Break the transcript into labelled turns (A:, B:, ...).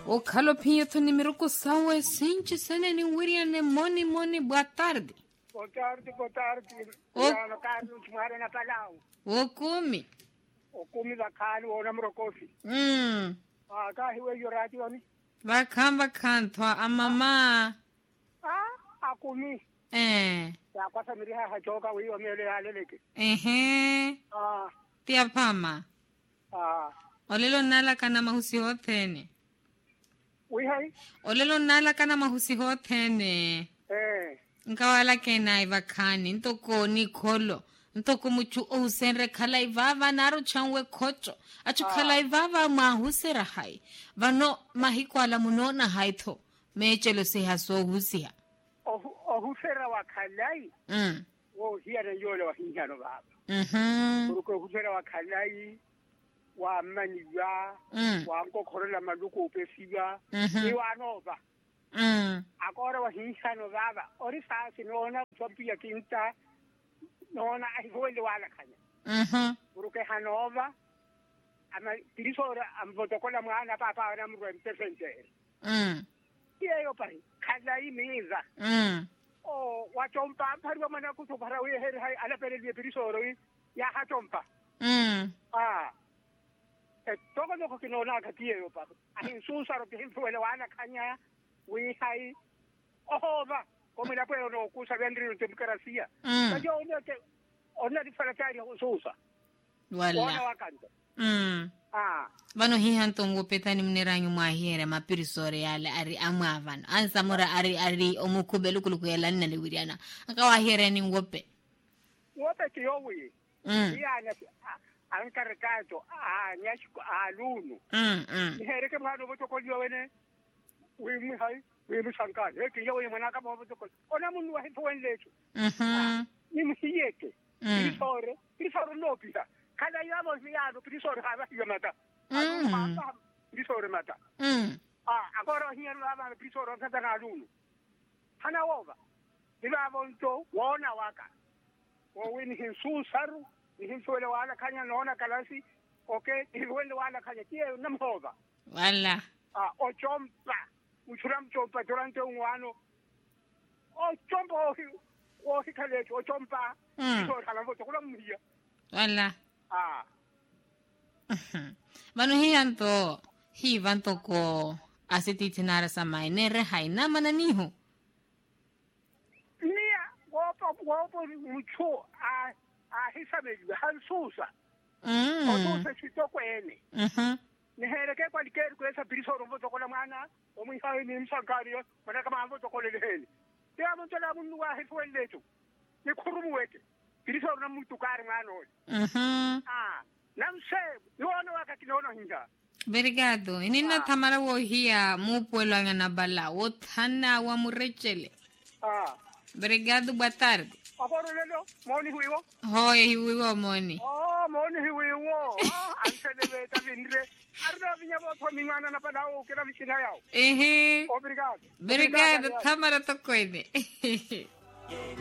A: O Calopinho número Cussão é sente Seneni William Moni, boa tarde.
B: Boa tarde. No caso, Chumare na Palau.
A: O Kumi.
B: O Kumi da Kalu, o Namro Kofi. Kahiwe Yorati oni.
A: Bacana, a mamá.
B: A Kumi. Ya kwasa miriha hachoka wiyo mele haleleke.
A: Tia Pama. Olelo nala kana mahusi hotene.
B: Wihai?
A: Olelo nala kana mahusi hotene. Nkawala kena ivakani, ntoko Nicolo, ntoko muchu ousenre kala ivava naru chanwe kocho, achu kala ivava mahusera hai, vano mahikwala munona haito, mechelo se haso husia.
B: Ohusera wa kalai? Wo hiya yole wa hinyano baba. Uruko husera wa kalai, wa maniwa, wa anko korola maluko upesiwa, iwa nova. Agora wa hinyano baba. Ori sasi noona chopi ya kinta, noona ahiwele wala kanya. Uruko hanova, ama tirisora amvotokola mwana papa wana mruwe mpesente. Iyo pai, kalai miza. Wachompa ampari wa mana kutupara uye heri hai alapere liye pirisoro ya hachompa. Toko noko kinona katiye yo papa. Ahin susaro kihinfuele wana kanya wi hai ohova. Como la puedo no kusa vendri democracia. Yo ona di farakari ususa.
A: Wala.
B: Ona wakanta.
A: Vano hihanto ngopetani mneranyu mwahiere mapirisore yale ari amavano ansamura ari omukubelu kulukuyela nale wiriana akawahiere ni ngope
B: kiyowi yana ankarakato nyashiko alunu hereke mwana botokoliyo wene wimi hai wimi sankani kiyowi mwana kama botokol ona mundu wa hito wenlecho nimhiyeke pisore lopisa kada yabo ziyano pisore haba yamata pisore mata agora hiya lava pisore tata ngalunu hana wova dilabo nto wona waka wini hinsusaru hinsuele wala kanya nona kalasi okay dilwele wala kanya tie namhova
A: wala
B: ochompa uchuram chompa durante unwano ochompa ohikalecho ochompa pisore halambo tokula mhiya
A: wala Vano hiyanto hivanto ko asititinara samai nere haina mananiho.
B: Nia wopo mucho hisameju hansusa. Otusa chitoko ene. Nihereke kwa likeri kwesa pirisoro mvoto kola mwana omuhai ni msankario mana kama mvoto kola lehele. Tia mtola mundu wa hifuelecho. Ni kurumu weke. Pirisoro na mtu kari mwana oli. Namse, yuano wakati nono hinga.
A: Obrigado. Inina tamara wo hia mupuelo angana bala. O tana wa murechele. Obrigado, boa tarde.
B: Agora lelo, moni huiwo?
A: Hoi, huiwo moni.
B: Moni huiwo. Ansele beta vindre. Arda vinyabo kwa mingana na padao kila vishina yao.
A: Obrigado.
B: Obrigado.
A: Obrigado, tamara tokoide.